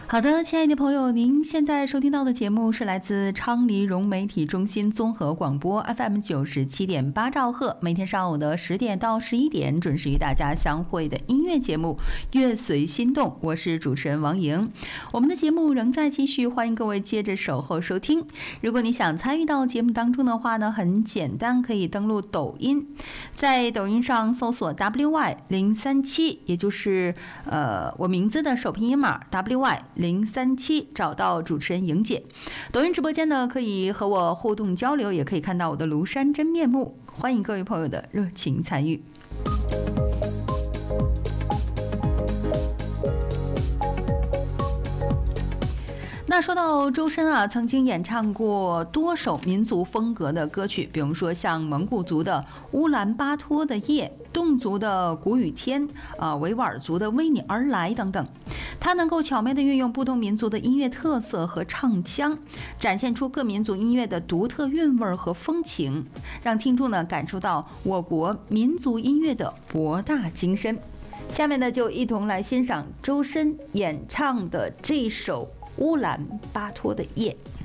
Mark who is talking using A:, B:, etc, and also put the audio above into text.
A: 好的，亲爱的朋友，您现在收听到的节目是来自昌黎融媒体中心综合广播 FM 97.8兆赫，每天上午的10点到11点准时与大家相会的音乐节目《乐随心动》，我是主持人王莹。我们的节目仍在继续，欢迎各位接着守候收听。如果你想参与到节目当中的话呢，很简单，可以登录抖音，在抖音上搜索 WY037，也就是我名字的首拼音码 WY037，找到主持人莹姐。抖音直播间呢，可以和我互动交流，也可以看到我的庐山真面目。欢迎各位朋友的热情参与。那说到周深啊，曾经演唱过多首民族风格的歌曲，比如说像蒙古族的乌兰巴托的夜、侗族的谷雨天、维吾尔族的为你而来等等。他能够巧妙地运用不同民族的音乐特色和唱腔，展现出各民族音乐的独特韵味和风情，让听众呢感受到我国民族音乐的博大精深。下面呢就一同来欣赏周深演唱的这首乌兰巴托的夜。